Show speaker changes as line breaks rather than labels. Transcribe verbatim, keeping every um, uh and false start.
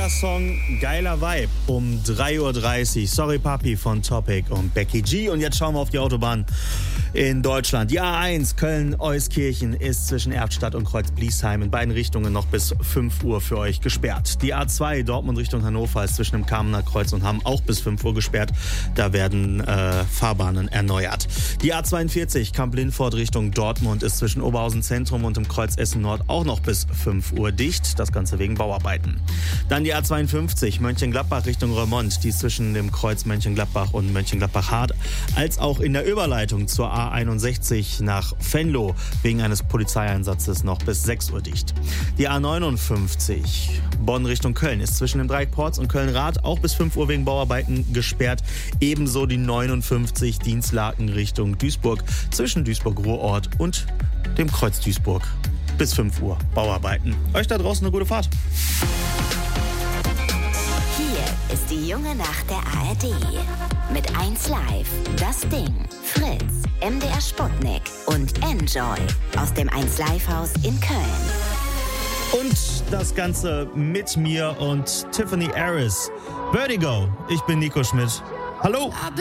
Geiler Song, geiler Vibe um drei Uhr dreißig. Sorry Papi von Topic und Becky G. Und jetzt schauen wir auf die Autobahn in Deutschland. Die A eins Köln-Euskirchen ist zwischen Erftstadt und Kreuz-Bliesheim in beiden Richtungen noch bis fünf Uhr für euch gesperrt. Die A zwei Dortmund Richtung Hannover ist zwischen dem Kamener Kreuz und Hamm auch bis fünf Uhr gesperrt. Da werden äh, Fahrbahnen erneuert. Die A zweiundvierzig Kamp-Lindfort Richtung Dortmund ist zwischen Oberhausen Zentrum und dem Kreuz Essen Nord auch noch bis fünf Uhr dicht. Das Ganze wegen Bauarbeiten. Dann die A zweiundfünfzig Mönchengladbach Richtung Remont, die ist zwischen dem Kreuz Mönchengladbach und Mönchengladbach-Hart, als auch in der Überleitung zur A einundsechzig nach Venlo wegen eines Polizeieinsatzes noch bis sechs Uhr dicht. Die A neunundfünfzig Bonn Richtung Köln ist zwischen dem Dreieck Porz und Köln-Rath auch bis fünf Uhr wegen Bauarbeiten gesperrt. Ebenso die neunundfünfzig Dienstlaken Richtung Duisburg zwischen Duisburg-Ruhrort und dem Kreuz Duisburg. Bis fünf Uhr Bauarbeiten. Euch da draußen eine gute Fahrt.
Hier ist die junge Nacht der A R D. Mit eins Live, Das Ding, Fritz, M D R Sputnik und Enjoy aus dem eins Live Haus in Köln.
Und das Ganze mit mir und Tiffany Harris. Vertigo. Ich bin Nico Schmidt. Hallo.